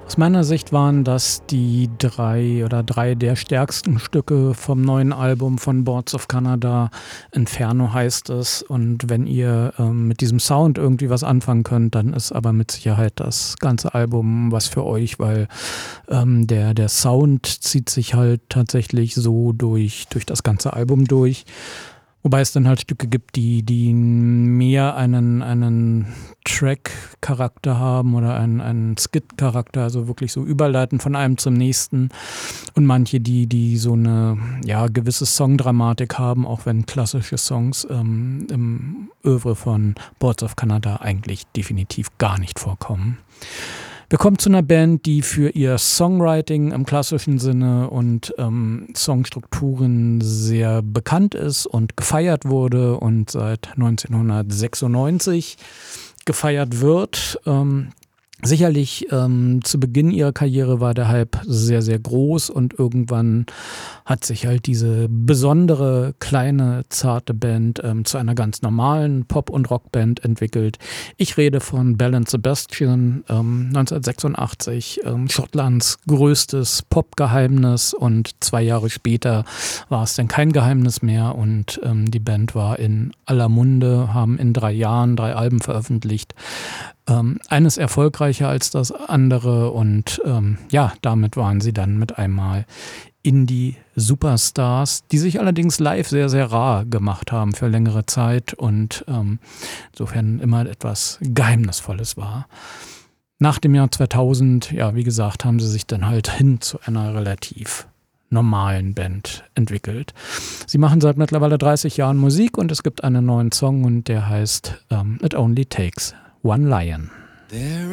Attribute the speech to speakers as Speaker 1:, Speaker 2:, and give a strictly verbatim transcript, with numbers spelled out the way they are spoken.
Speaker 1: Aus meiner Sicht waren das die drei oder drei der stärksten Stücke vom neuen Album von Boards of Canada. Inferno heißt es. Und wenn ihr ähm, mit diesem Sound irgendwie was anfangen könnt, dann ist aber mit Sicherheit das ganze Album was für euch, weil ähm, der, der Sound zieht sich halt tatsächlich so durch, durch das ganze Album durch. Wobei es dann halt Stücke gibt, die, die mehr einen, einen Track-Charakter haben oder einen, einen Skit-Charakter, also wirklich so überleiten von einem zum nächsten. Und manche, die, die so eine ja, gewisse Songdramatik haben, auch wenn klassische Songs ähm, im Œuvre von Boards of Canada eigentlich definitiv gar nicht vorkommen. Wir kommen zu einer Band, die für ihr Songwriting im klassischen Sinne und ähm, Songstrukturen sehr bekannt ist und gefeiert wurde und seit neunzehnhundertsechsundneunzig gefeiert wird. Ähm, Sicherlich ähm, zu Beginn ihrer Karriere war der Hype sehr, sehr groß und irgendwann hat sich halt diese besondere, kleine, zarte Band ähm, zu einer ganz normalen Pop- und Rockband entwickelt. Ich rede von Belle and Sebastian, ähm, neunzehnhundertsechsundachtzig, ähm, Schottlands größtes Pop-Geheimnis, und zwei Jahre später war es dann kein Geheimnis mehr und ähm, die Band war in aller Munde, haben in drei Jahren drei Alben veröffentlicht. Ähm, eines erfolgreicher als das andere und ähm, ja, damit waren sie dann mit einmal Indie-Superstars, die sich allerdings live sehr, sehr rar gemacht haben für längere Zeit und ähm, insofern immer etwas Geheimnisvolles war. Nach dem Jahr zweitausend, ja, wie gesagt, haben sie sich dann halt hin zu einer relativ normalen Band entwickelt. Sie machen seit mittlerweile dreißig Jahren Musik und es gibt einen neuen Song und der heißt ähm, It Only Takes One Lion.
Speaker 2: There